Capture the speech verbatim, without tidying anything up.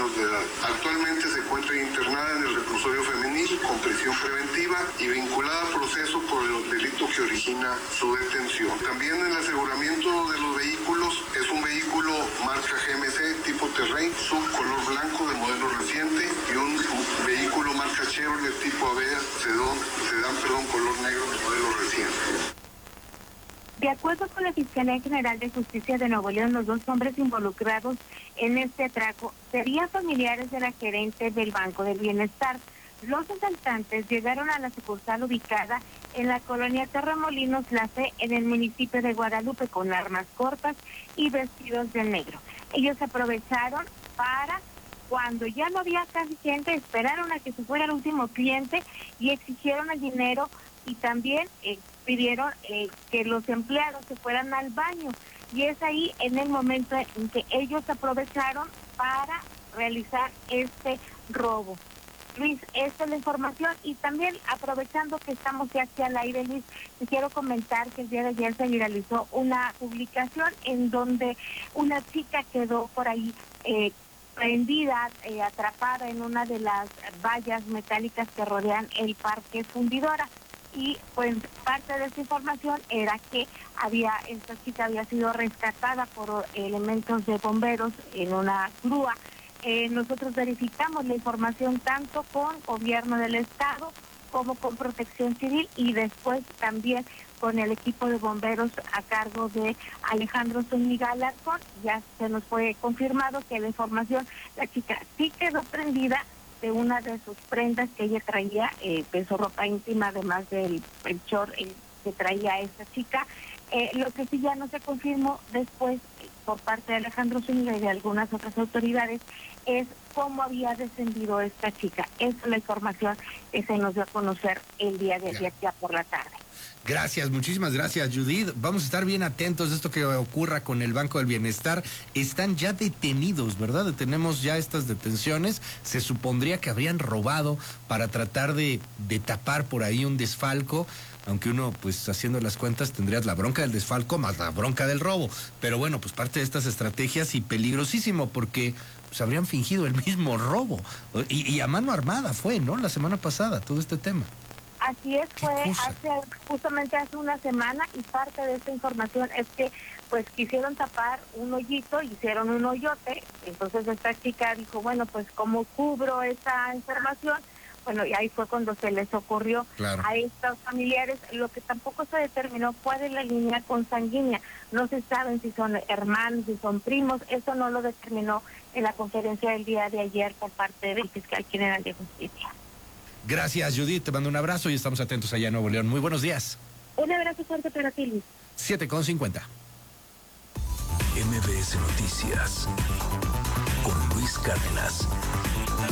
menores de edad. Actualmente se encuentra internada en el reclusorio femenil con prisión preventiva y vinculada a proceso por el delito que origina su detención. También el aseguramiento de los vehículos es un vehículo marca G M C tipo Terrain, subcolor blanco de modelo reciente, y un vehículo marca Chevrolet tipo Avea, sedán, sedán perdón, color negro de modelo reciente. De acuerdo con la Fiscalía General de Justicia de Nuevo León, los dos hombres involucrados en este atraco serían familiares de la gerente del Banco del Bienestar. Los asaltantes llegaron a la sucursal ubicada en la colonia Torremolinos La Fe, en el municipio de Guadalupe, con armas cortas y vestidos de negro. Ellos aprovecharon para, cuando ya no había casi gente, esperaron a que se fuera el último cliente y exigieron el dinero, y también eh, pidieron eh, que los empleados se fueran al baño. Y es ahí en el momento en que ellos aprovecharon para realizar este robo. Luis, esta es la información, y también aprovechando que estamos ya aquí al aire, Luis, te quiero comentar que el día de ayer se viralizó una publicación en donde una chica quedó por ahí eh, prendida, eh, atrapada en una de las vallas metálicas que rodean el Parque Fundidora. Y pues parte de esta información era que había esta chica había sido rescatada por elementos de bomberos en una grúa. Eh, nosotros verificamos la información tanto con gobierno del estado como con Protección Civil, y después también con el equipo de bomberos a cargo de Alejandro Zúñiga Alarcón. Ya se nos fue confirmado que la información, la chica sí quedó prendida de una de sus prendas que ella traía, eh, de su ropa íntima, además del el short eh, que traía esta chica. Eh, lo que sí ya no se confirmó después eh, por parte de Alejandro Zúñiga y de algunas otras autoridades es cómo había descendido esta chica. Esa es la información que se nos dio a conocer el día de ayer, ya por la tarde. Gracias, muchísimas gracias, Judith. Vamos a estar bien atentos de esto que ocurra con el Banco del Bienestar. Están ya detenidos, ¿verdad? Tenemos ya estas detenciones. Se supondría que habrían robado para tratar de, de tapar por ahí un desfalco, aunque uno, pues haciendo las cuentas, tendrías la bronca del desfalco más la bronca del robo. Pero bueno, pues parte de estas estrategias, y peligrosísimo, porque pues habrían fingido el mismo robo. Y, y a mano armada fue, ¿no? La semana pasada, todo este tema. Así es, fue hace justamente hace una semana, y parte de esta información es que pues quisieron tapar un hoyito, hicieron un hoyote. Entonces esta chica dijo, bueno, pues ¿cómo cubro esa información? Bueno, y ahí fue cuando se les ocurrió claro. a estos familiares. Lo que tampoco se determinó cuál es la línea consanguínea. No se saben si son hermanos, si son primos. Eso no lo determinó en la conferencia del día de ayer por parte del fiscal general de justicia. Gracias, Judith. Te mando un abrazo y estamos atentos allá en Nuevo León. Muy buenos días. Un abrazo fuerte para ti, Luis. siete con cincuenta. M B S Noticias con Luis Cárdenas.